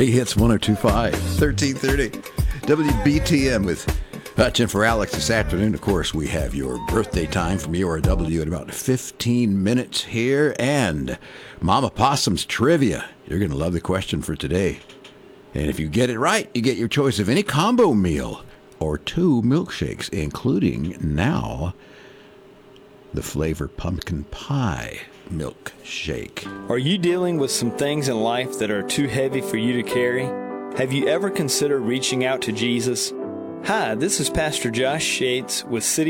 Big Hits 102.5, 1330. WBTM with Hutch and for Alex this afternoon. Of course, we have your birthday time from URW in about 15 minutes here. And Mama Possum's Trivia. You're going to love the question for today. And if you get it right, you get your choice of any combo meal or 2 milkshakes, including now the flavor pumpkin pie milkshake. Are you dealing with some things in life that are too heavy for you to carry? Have you ever considered reaching out to Jesus? Hi, this is Pastor Josh Yates with City